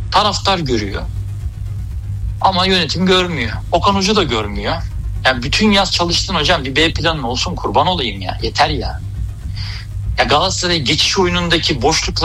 Taraftar görüyor. Ama yönetim görmüyor. Okan Hoca da görmüyor. Yani bütün yaz çalıştın hocam, bir B planın olsun, kurban olayım ya. Yeter ya. Ya Galatasaray geçiş oyunundaki boşlukları